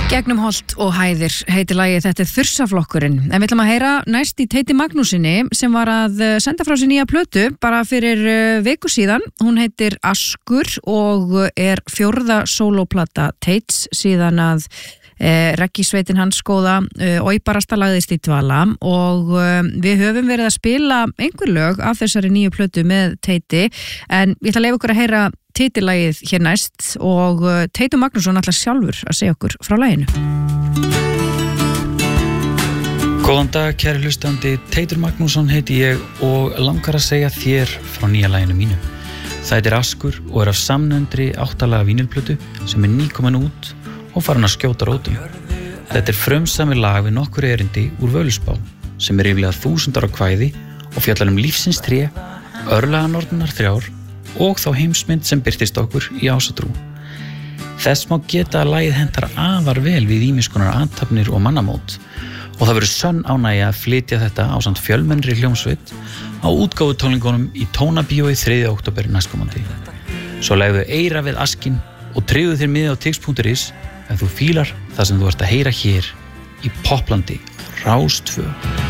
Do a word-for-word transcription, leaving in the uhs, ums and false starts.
Gegnum holt og hæðir heitir lagið, þetta er Þursaflokkurinn. En við ætlum að heyra næst í Teiti Magnúsinni sem var að senda frá sér nýja plötu bara fyrir viku síðan. Hún heitir Askur og er fjórða sólóplata Teits síðan að Eh, reggisveitin hans góða eh, Óibarasta lagðist í dvala og eh, við höfum verið að spila einhver lög af þessari nýju plötu með Teiti, en ég ætla að leyfa ykkur að heyra titilagið hér næst og eh, Teitur Magnússon ætlar sjálfur að segja okkur frá laginu. Góðan dag, kæri hlustandi, Teitur Magnússon heiti ég og langar að segja þér frá nýja laginu mínu. Það heitir Askur og er af samnefndri áttalaga vínilplötu sem er nýkomin út og farin að skjóta rótum. Þetta er frumsami lag við nokkur erindi úr Völuspá sem er yfirlega þúsundar á kvæði og fjallar um lífsins tré, örlaganornirnar þrjár og þá heimsmynd sem birtist okkur í ásatrú. Þess má geta að lagið hentar afar vel við ýmiss konar athafnir og mannamót og það verður sönn ánægja að flytja þetta ásamt fjölmennri hljómsveit á útgáfutónleikunum í Tónabíói þriðja október næstkomandi. Svo legðu eira við askinn og tryggðu þér miði á tix punktur is ef þú fílar það sem þú ert að heyra hér í Poplandi Rás tvö.